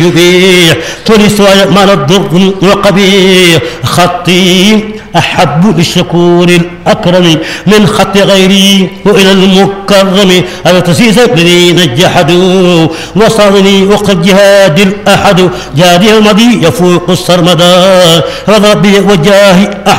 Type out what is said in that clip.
يبيع تونس مال الضر وقبيح خطي أحب للشكور الأكرم من خط غيري وإلى المكرم أنا تسيس الذين جحدوا وصلني وقد جهاد الأحد جهادي المضي يفوق السرمدا رضى بي وجاهي